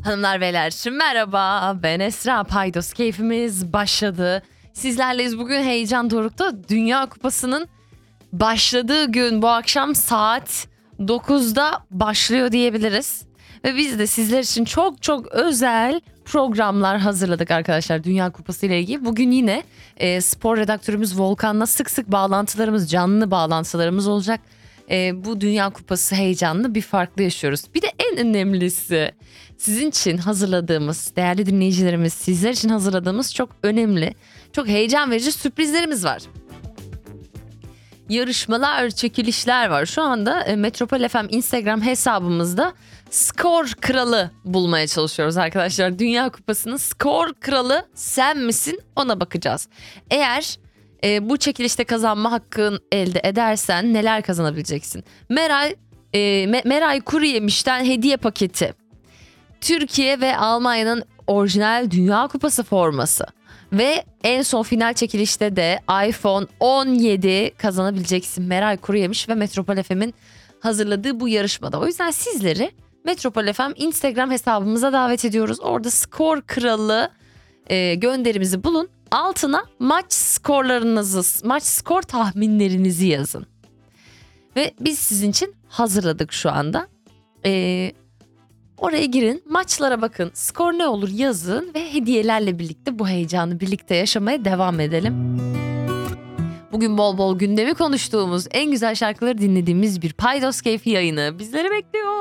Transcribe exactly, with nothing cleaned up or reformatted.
Hanımlar beyler merhaba, ben Esra. Paydos keyfimiz başladı. Sizlerleyiz bugün. Heyecan dorukta. Dünya Kupası'nın başladığı gün bu akşam saat dokuzda başlıyor diyebiliriz. Ve biz de sizler için çok çok özel programlar hazırladık arkadaşlar Dünya Kupası ile ilgili. Bugün yine e, spor redaktörümüz Volkan'la sık sık bağlantılarımız, canlı bağlantılarımız olacak. E, bu Dünya Kupası heyecanını bir farklı yaşıyoruz. Bir de en önemlisi sizin için hazırladığımız, değerli dinleyicilerimiz, sizler için hazırladığımız çok önemli, çok heyecan verici sürprizlerimiz var. Yarışmalar, çekilişler var. Şu anda e, Metropol F M Instagram hesabımızda skor kralı bulmaya çalışıyoruz arkadaşlar. Dünya Kupası'nın skor kralı sen misin? Ona bakacağız. Eğer e, bu çekilişte kazanma hakkın elde edersen neler kazanabileceksin? Meray, e, Me- Meray Kuruyemiş'ten hediye paketi. Türkiye ve Almanya'nın orijinal Dünya Kupası forması. Ve en son final çekilişte de iPhone on yedi kazanabileceksin. Meray Kuruyemiş ve Metropol F M'in hazırladığı bu yarışmada. O yüzden sizleri Metropol F M Instagram hesabımıza davet ediyoruz. Orada skor kralı e, gönderimizi bulun. Altına maç skorlarınızı, maç skor tahminlerinizi yazın. Ve biz sizin için hazırladık şu anda. Eee... Oraya girin, maçlara bakın, skor ne olur yazın ve hediyelerle birlikte bu heyecanı birlikte yaşamaya devam edelim. Bugün bol bol gündemi konuştuğumuz, en güzel şarkıları dinlediğimiz bir Paydos Keyfi yayını bizleri bekliyor.